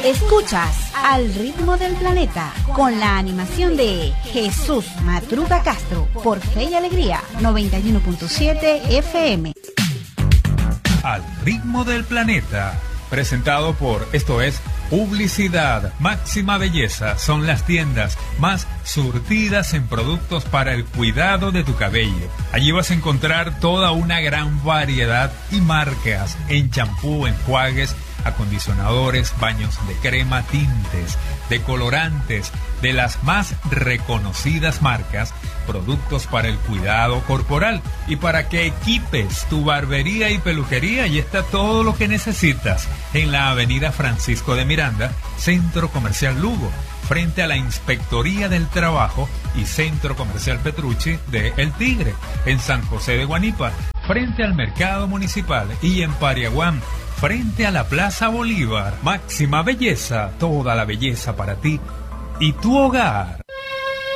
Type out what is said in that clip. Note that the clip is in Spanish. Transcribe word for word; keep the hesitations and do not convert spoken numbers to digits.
Escuchas Al Ritmo del Planeta con la animación de Jesús Matruga Castro por Fe y Alegría noventa y uno punto siete F M. Al Ritmo del Planeta, presentado por, esto es, Publicidad Máxima Belleza. Son las tiendas más surtidas en productos para el cuidado de tu cabello. Allí vas a encontrar toda una gran variedad y marcas en champú, enjuagues, acondicionadores, baños de crema, tintes, decolorantes, de las más reconocidas marcas, productos para el cuidado corporal y para que equipes tu barbería y peluquería. Y está todo lo que necesitas en la avenida Francisco de Miranda, Centro Comercial Lugo, frente a la Inspectoría del Trabajo, y Centro Comercial Petrucci de El Tigre, en San José de Guanipa, frente al Mercado Municipal, y en Pariaguán, frente a la Plaza Bolívar. Máxima Belleza, toda la belleza para ti y tu hogar.